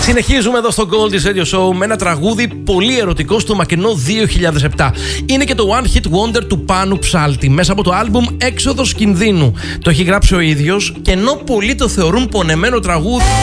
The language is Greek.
Συνεχίζουμε εδώ στο Goldie's Radio Show με ένα τραγούδι πολύ ερωτικό στο μακρινό 2007. Είναι και το One Hit Wonder του Πάνου Ψάλτη μέσα από το άλμπουμ Έξοδος Κινδύνου. Το έχει γράψει ο ίδιος και ενώ πολλοί το θεωρούν πονεμένο τραγούδι,